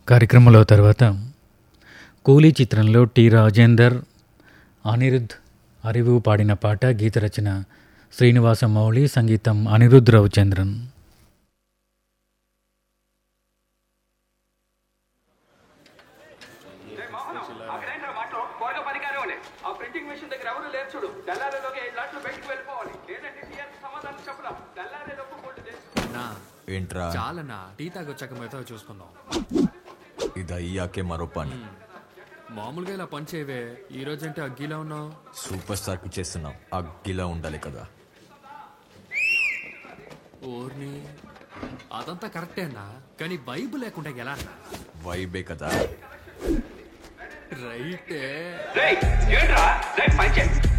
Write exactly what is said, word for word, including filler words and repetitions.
కార్యక్రమంలో తర్వాత కూలీ చిత్రంలో టి రాజేందర్, అనిరుద్, అరివు పాడిన పాట. గీత రచన శ్రీనివాస మౌళి, సంగీతం అనిరుద్ రవిచంద్రన్. ఏంట్రా చాలన్నా, టీ తాగొచ్చాక మిగతా చూసుకుందాం. ఇది అయ్యాకే మరో పని. మామూలుగా ఇలా పని చేయవే, ఈ రోజంటే అగ్గిలా ఉన్నావు. సూపర్ స్టార్ కి చేస్తున్నాం, అగ్గిలా ఉండాలి కదా. ఓర్ని అదంతా కరెక్టే అన్నా, కానీ వైబ్ లేకుండా ఎలా? వైబే కదా. రైటే.